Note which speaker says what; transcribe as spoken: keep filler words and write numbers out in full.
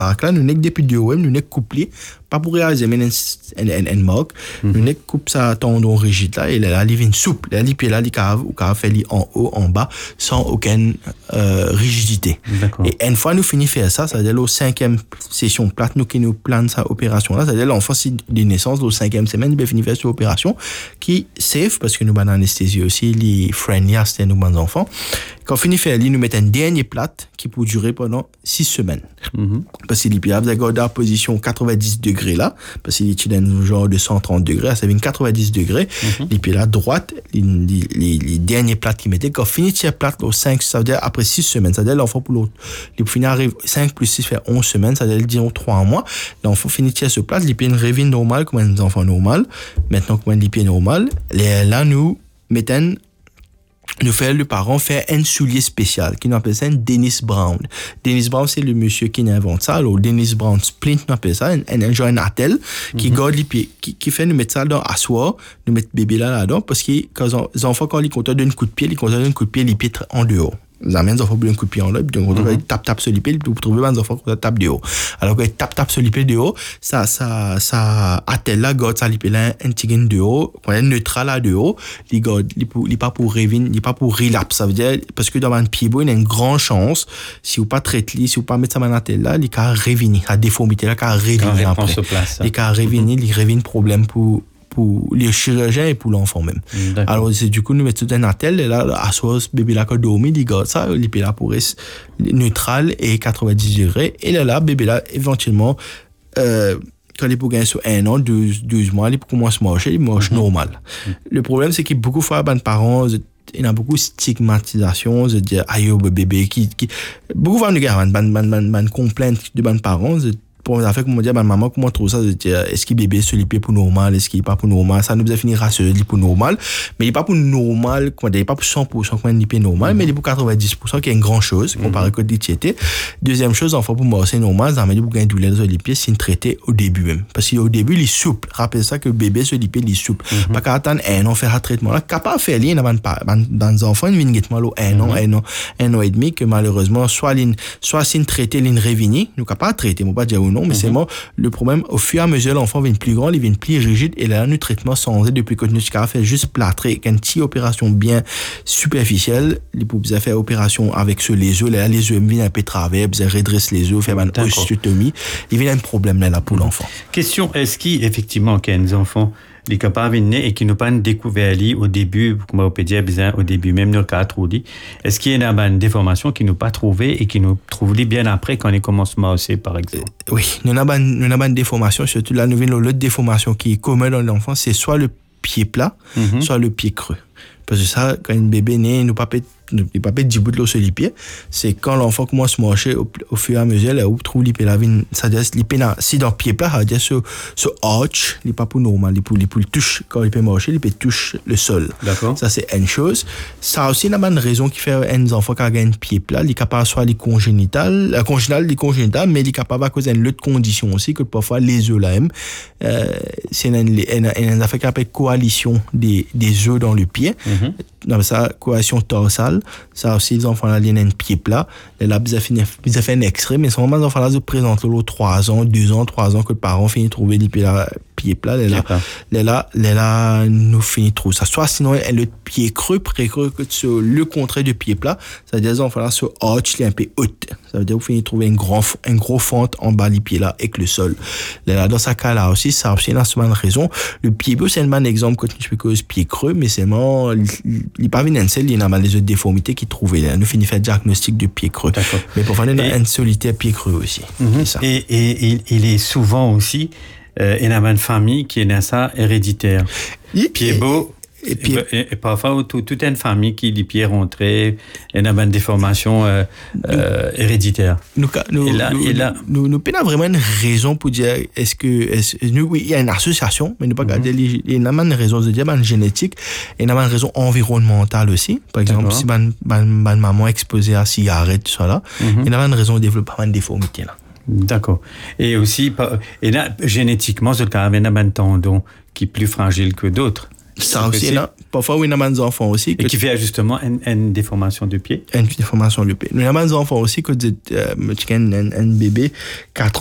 Speaker 1: Là, nous n'avons depuis deux ans, nous n'avons couplé, pas pour réaliser, mais une marque, nous n'avons coupé ça tendon rigide là, et là, il vient souple, là, il là, il cave, ou cave fait en haut, en bas, sans aucune euh, rigidité.
Speaker 2: D'accord.
Speaker 1: Et une fois nous finissons de faire ça, ça veut dire la cinquième session plate, nous qui nous planons cette opération là, ça veut dire l'enfant si de naissance, la cinquième semaine, il va finir de faire cette opération qui safe, parce que nous avons l'anesthésie aussi, les friendly, c'est nous bons enfants. Quand on finit de faire, nous mettons une dernière plate qui peut durer pendant six semaines. Mm-hmm. Parce qu'il y a la position quatre-vingt-dix degrés là, parce qu'il est dans un genre de cent trente degrés, ça vient quatre-vingt-dix degrés, mm-hmm. Et puis là, droite, les, les, les, les derniers plates qu'il mettait, quand on finit cette plate, au cinq, ça veut dire après six semaines, ça veut dire l'enfant pour l'autre, il finit arrive cinq plus six fait onze semaines, ça veut dire disons trois mois, l'enfant finit cette plate, il peut une révine normale, comme un enfant normal, maintenant comme un pied normal, là, nous mettons nous fait le parent faire un soulier spécial qui nous appelle ça un Dennis Brown. Dennis Brown, c'est le monsieur qui invente ça. Alors, Dennis Brown Splint, nous appelle ça un, un, un genre un attel qui mm-hmm. garde les pieds, qui, qui fait nous mettre ça dans asseoir, nous mettre bébé là, là-dedans, parce que quand les enfants, quand ils comptent d'un coup de pied, ils comptent d'un coup de pied, les pieds en dehors. Ils amènent les enfants pour un coup de pied en l'air, puis quand ils tapent, tapent sur les pieds, vous trouvez les enfants qui tapent de haut. Alors quand ils tapent, tapent sur les pieds de haut, ça, ça, ça, attelle là, garde ça, les pieds là, un petit gain de haut, quand il est neutral là de haut, il garde, il n'est pas pour révin, il n'est pas pour relapse. Ça veut dire, parce que dans un pied beau, il y a une grande chance, si vous pas traiter, si vous pas mettre ça dans attelle là, il can réviner, la déformité là, can réviner après. Il can réviner, il révine problème pour, pour les chirurgiens et pour l'enfant même. D'accord. Alors, c'est du coup, nous mettons tout un attel, et là, à soi, ce bébé là, quand il dormit, il garde ça, il est là pour rester neutral et quatre-vingt-dix degrés. Et là, là, bébé là, éventuellement, euh, quand il est pour gagner sur un an, douze, douze mois, il commence à marcher, il marche mm-hmm. normal. Mm-hmm. Le problème, c'est que beaucoup de fois, les parents, il y a beaucoup de stigmatisation, de dire, aïe, oh, bébé, qui, qui, beaucoup de fois, nous avons une complainte de les parents, pour les affaires, comme on dit, ma maman, comment trouve ça, de dire, est-ce qu'il bébé se lipé pour normal, est-ce qu'il n'est pas pour normal, ça nous a fini rassuré, il est pour normal, mais il n'est pas pour normal, il n'est pas pour cent pour cent comme il est normal, mm-hmm. mais il est pour quatre-vingt-dix pour cent, qui est une grande chose, comparé mm-hmm. à l'étiété. Deuxième chose, enfant, pour moi, c'est normal, ça m'a dit, pour gagner douleur sur les pieds, c'est une traité au début même. Parce qu'au début, il est souple. Rappelez ça que le bébé se lipé, il est souple. Mm-hmm. Pas qu'à attendre un an, faire un traitement là, capable de faire, il y a dans les enfants, il y a un an, un an, un an et demi, que malheureusement, soit soit c'est une traité, il révini, nous capable de traiter, moi pas dire ou non, mais c'est moi, le problème, au fur et à mesure, l'enfant devient plus grand, il devient plus rigide, et là, le traitement sans depuis que nous avons fait juste plâtrer, avec une petite opération bien superficielle, il peut faire opération avec ce les œufs, là, les œufs viennent un peu travers, ils redressent les œufs, faire une osteotomie, il y a un problème là, là pour l'enfant.
Speaker 2: Question, est-ce qu'effectivement, qu'il y a des enfants, les capables de naître et qui n'ont pas découvert au début, comme on peut dire, au début, même dans le cas trop dit, est-ce qu'il y a une déformation qui n'ont pas trouvé et qui nous trouvent bien après quand ils commencent à marcher, par exemple?
Speaker 1: Euh, oui, nous avons une déformation, surtout la nouvelle, l'autre déformation qui est commune dans l'enfant, c'est soit le pied plat, mm-hmm. soit le pied creux. Parce que ça, quand un bébé naît, nous pas il pas dix bouts de l'eau sur les pieds, c'est quand l'enfant commence à marcher au, au fur et à mesure, là où trouve l'épée la vie, ça veut dire l'épée si dans le pied plat, ça veut dire ce, ce arch, il n'est pas pour normal, il pour, il pour touche, quand l'épée marcher, l'épée touche le sol.
Speaker 2: D'accord.
Speaker 1: Ça, c'est une chose. Ça aussi, il y a une raison qui fait un enfant qui a un pied plat, il est capable soit les congénitales, la congénitale, les congénitales, mais il est capable à cause d'une autre condition aussi, que parfois les œufs là même, euh, c'est une, une, une, une affaire qui appelle coalition des, des œufs dans le pied. Mm-hmm. Non, ça, coalition torsale, ça aussi, les enfants là, ils ont un pied plat. Là, ils ont fait un extrait, mais souvent, les enfants là, ils présentent là, trois ans, deux ans, trois ans, que le parent finit de trouver les pieds là, pied plat, là, là, là, là, là, là, nous finit de trouver ça. Soit sinon, le pied creux, pré-creux, que sur le contraire du pied plat, ça veut dire, les enfants là, sur arch, il est un peu haut. Ça veut dire, vous finissez de trouver un grand, un gros fente en bas des pieds là, avec le sol. Là, là, dans ce cas-là aussi, ça aussi, là, c'est une raison. Le pied beau, c'est un bon exemple, quand tu peux cause pied creux, mais c'est vraiment, il n'est pas venu un seul, il y a mal les autres déformités qu'il trouvait. Là. Nous finissons faire diagnostic de pied creux. D'accord. Mais pour faire un solitaire pied creux aussi.
Speaker 2: Mm-hmm. Ça. Et, et il, il est souvent aussi, euh, il y a une famille qui est dans ça héréditaire. Et pied beau. Et, puis, et, et parfois, tout, toute une famille qui dit pied rentré, il y a une déformation euh, euh, héréditaire.
Speaker 1: Nous, nous, et là, nous, et là, nous, nous, nous avons vraiment une raison pour dire, est-ce que, est-ce, nous, oui, il y a une association, mais nous pas garder, mm-hmm. il y a une raison de dire, une génétique, et il y a une raison environnementale aussi. Par exemple, d'accord. Si ma, ma, ma maman est exposée à cigarette, tout ça là, mm-hmm. il y a une raison de développer une déformité là.
Speaker 2: D'accord. Et aussi, et là, génétiquement, ce cas, il y a un tendon qui est plus fragile que d'autres.
Speaker 1: Ça aussi, là. Parfois, oui, nous avons des enfants aussi.
Speaker 2: Et qui fait justement une, une déformation du pied.
Speaker 1: Une déformation du pied. Nous avons des enfants aussi, que euh, un, un bébé, quatre